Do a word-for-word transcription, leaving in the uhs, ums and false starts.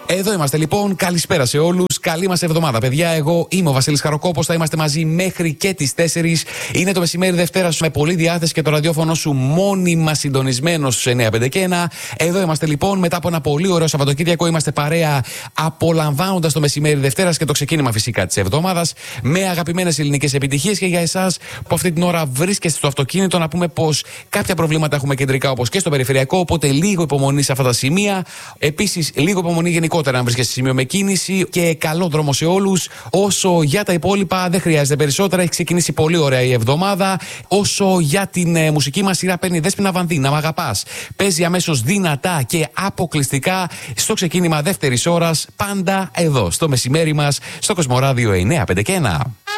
Εδώ είμαστε λοιπόν. Καλησπέρα σε όλους. Καλή μας εβδομάδα, παιδιά. Εγώ είμαι ο Βασίλης Χαροκόπος. Θα είμαστε μαζί μέχρι και τις τέσσερις. Είναι το μεσημέρι Δευτέρα σου με πολλή διάθεση και το ραδιόφωνο σου μόνιμα συντονισμένο στους εννιά πέντε και ένα. Εδώ είμαστε λοιπόν. Μετά από ένα πολύ ωραίο Σαββατοκύριακο, είμαστε παρέα απολαμβάνοντας το μεσημέρι Δευτέρας και το ξεκίνημα φυσικά της εβδομάδας με αγαπημένες ελληνικές επιτυχίες. Και για εσάς που αυτή την ώρα βρίσκεστε στο αυτοκίνητο, να πούμε πως κάποια προβλήματα έχουμε κεντρικά όπως και στο περιφερειακό. Οπότε λίγο υπομονή σε αυτά τα σημεία. Επίσης, λίγο υπομονή γενικότερα αν βρίσκεστε σε σημείο με κίνηση και καλό δρόμο σε όλους. Όσο για τα υπόλοιπα, δεν χρειάζεται περισσότερα. Έχει ξεκινήσει πολύ ωραία η εβδομάδα. Όσο για την ε, μουσική μας σειρά, παίρνει Δέσποινα Βανδύ, Να Μ' Αγαπάς. Παίζει αμέσως δυνατά και αποκλειστικά στο ξεκίνημα δεύτερης ώρας, πάντα εδώ στο μεσημέρι μας, στο Κοσμοράδιο εννιά πέντε και ένα.